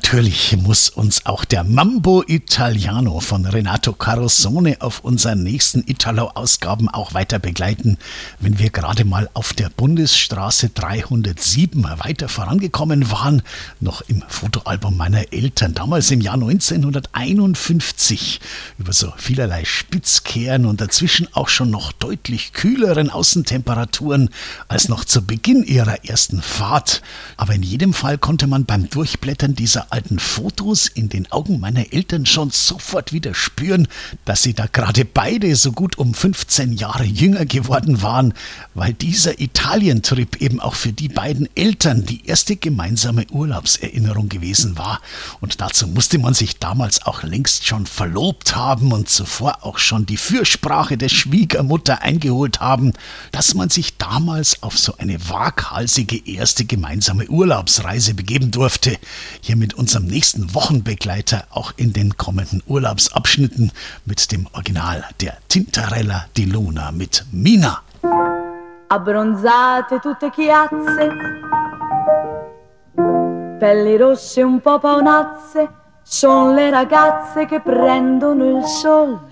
natürlich muss uns auch der Mambo Italiano von Renato Carosone auf unseren nächsten Italo-Ausgaben auch weiter begleiten, wenn wir gerade mal auf der Bundesstraße 307 weiter vorangekommen waren, noch im Fotoalbum meiner Eltern, damals im Jahr 1951, über so vielerlei Spitzkehren und dazwischen auch schon noch deutlich kühleren Außentemperaturen als noch zu Beginn ihrer ersten Fahrt. Aber in jedem Fall konnte man beim Durchblättern dieser alten Fotos in den Augen meiner Eltern schon sofort wieder spüren, dass sie da gerade beide so gut um 15 Jahre jünger geworden waren, weil dieser Italientrip eben auch für die beiden Eltern die erste gemeinsame Urlaubserinnerung gewesen war. Und dazu musste man sich damals auch längst schon verlobt haben und zuvor auch schon die Fürsprache der Schwiegermutter eingeholt haben, dass man sich damals auf so eine waghalsige erste gemeinsame Urlaubsreise begeben durfte. Hier mit unserem nächsten Wochenbegleiter auch in den kommenden Urlaubsabschnitten mit dem Original der Tintarella di Luna mit Mina. Abbronzate tutte chiazze, pelli rosse un po' paonazze, son le ragazze che prendono il sol.